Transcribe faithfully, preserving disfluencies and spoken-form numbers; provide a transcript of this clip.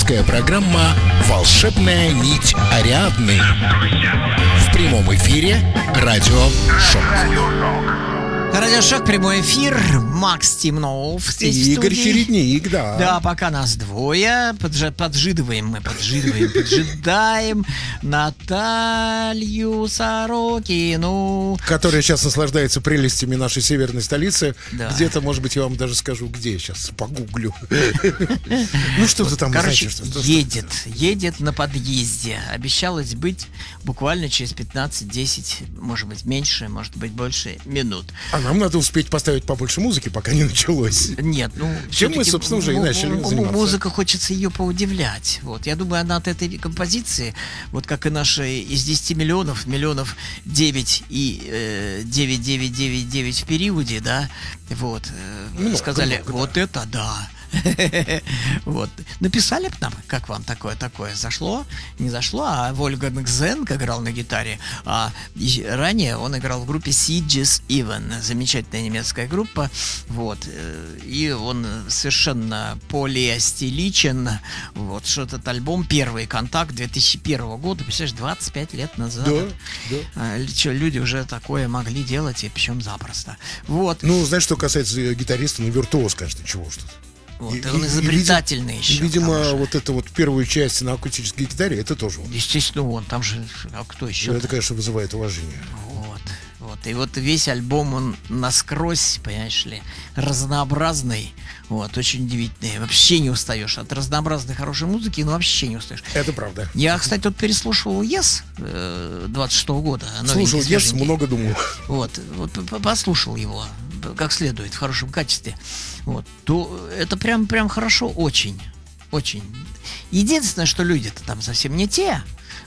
Авторская программа «Волшебная нить Ариадны». В прямом эфире Радио Шок. Радиошок, прямой эфир. Макс Темнов здесь и в Игорь студии. Чередник, да. Да, пока нас двое. Подж... Поджидываем мы, поджидываем, поджидаем Наталью Сорокину. Которая сейчас наслаждается прелестями нашей северной столицы. Да. Где-то, может быть, я вам даже скажу, где сейчас, погуглю. Ну, что-то там, Короче, знаете, что едет, едет на подъезде. Обещалось быть буквально через пятнадцать-десять, может быть, меньше, может быть, больше минут. А нам надо успеть поставить побольше музыки, пока не началось. Нет, ну... Чем мы, всё-таки собственно, уже и м- начали м- заниматься. Музыка, хочется ее поудивлять. Вот. Я думаю, она от этой композиции, вот как и наши из десяти миллионов, миллионов девять и э, девять девять девять девять в периоде, да, вот, э, Много, сказали, много, вот да. это да. Вот. Написали бы нам, как вам такое, такое зашло, не зашло, а Вольфганг Зенг играл на гитаре, а и ранее он играл в группе Sieges Even, замечательная немецкая группа, вот, э, и он совершенно полиастиличен, вот, что этот альбом «Первый контакт» две тысячи первого года, представляешь, двадцать пять лет назад. Да, да. А, чё, люди уже такое могли делать, и причем запросто. Вот. Ну, знаешь, что касается гитариста, ну, виртуоз, конечно, чего уж тут. Вот, И- и он и- и, изобретательный видим- еще. и, к видимо, тому же. вот это вот первую часть на акустической гитаре, это тоже он. Естественно, он. Там же, а кто еще? Это, конечно, вызывает уважение. Вот, вот. И вот весь альбом, он насквозь, понимаешь ли, разнообразный. Вот, очень удивительный. Вообще не устаешь. От разнообразной хорошей музыки, ну, вообще не устаешь. Это правда. Я, кстати, тут переслушивал Yes э, двадцать шестого года. Слушал, новенький, yes, свеженький. много думал. Вот, вот п- послушал его как следует, в хорошем качестве. Вот, то это прям, прям хорошо, очень, очень. Единственное, что люди-то там совсем не те.